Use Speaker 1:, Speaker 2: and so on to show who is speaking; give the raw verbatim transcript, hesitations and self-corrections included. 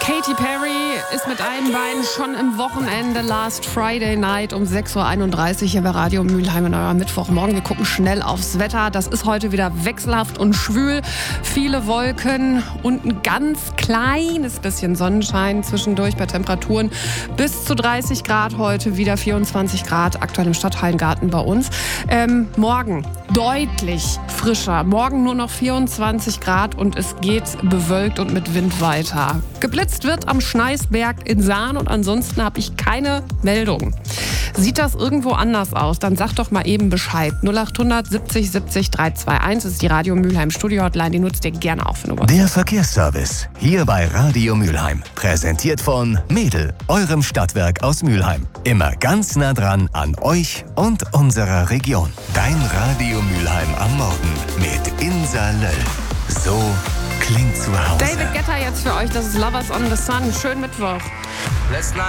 Speaker 1: Katy Perry ist mit einem Bein schon im Wochenende. Last Friday Night um sechs Uhr einunddreißig hier bei Radio Mülheim in eurer Mittwochmorgen. Wir gucken schnell aufs Wetter. Das ist heute wieder wechselhaft und schwül. Viele Wolken und ein ganz kleines bisschen Sonnenschein zwischendurch bei Temperaturen bis zu dreißig Grad. Heute wieder vierundzwanzig Grad aktuell im Stadthallengarten bei uns. Ähm, morgen deutlich frischer. Morgen nur noch vierundzwanzig Grad und es geht bewölkt und mit Wind weiter. Geblitzt wird am Schneisberg in Sahn und ansonsten habe ich keine Meldung. Sieht das irgendwo anders aus? Dann sag doch mal eben Bescheid. null acht hundert siebzig siebzig dreihundertveinundzwanzig ist die Radio Mülheim Studio Hotline. Die nutzt ihr gerne auch für eine
Speaker 2: Der Verkehrsservice hier bei Radio Mülheim. Präsentiert von Mädel, eurem Stadtwerk aus Mülheim. Immer ganz nah dran an euch und unserer Region. Dein Radio Mülheim am Morgen mit Insa Löll. So klingt zu Hause.
Speaker 1: David Guetta jetzt für euch. Das ist Lovers on the Sun. Schönen Mittwoch.
Speaker 3: Let's not